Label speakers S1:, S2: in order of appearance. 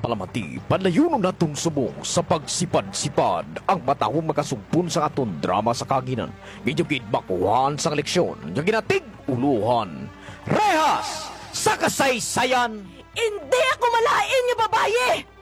S1: palamati, panlayunon natong subong sa pagsipad-sipad ang matahong makasumpun sa aton drama sa kaginan. Gidyugid bakuhan sa leksyon, yung ginatig uluhan. Rehas sa kasaysayan!
S2: Hindi ako malain nga babaye!